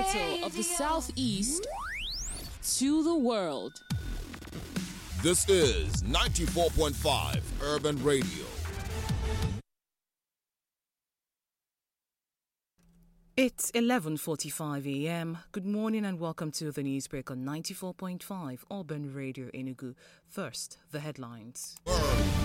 capital of the Southeast to the world. This is 94.5 Urban Radio. It's 11:45 a.m. Good morning and welcome to the Newsbreak on 94.5 Urban Radio Enugu. First, the headlines.